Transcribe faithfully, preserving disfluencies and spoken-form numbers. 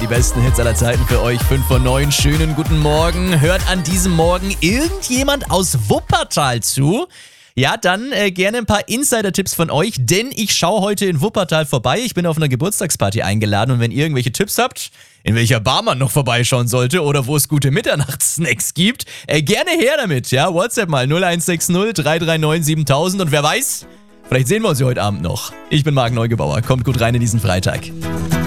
Die besten Hits aller Zeiten für euch. fünf von neun. Schönen guten Morgen. Hört an diesem Morgen irgendjemand aus Wuppertal zu? Ja, dann äh, gerne ein paar Insider-Tipps von euch, denn ich schaue heute in Wuppertal vorbei. Ich bin auf einer Geburtstagsparty eingeladen und wenn ihr irgendwelche Tipps habt, in welcher Bar man noch vorbeischauen sollte oder wo es gute Mitternachtssnacks gibt, äh, gerne her damit. Ja, WhatsApp mal null eins sechs null drei drei neun siebentausend und wer weiß, vielleicht sehen wir uns ja heute Abend noch. Ich bin Marc Neugebauer. Kommt gut rein in diesen Freitag.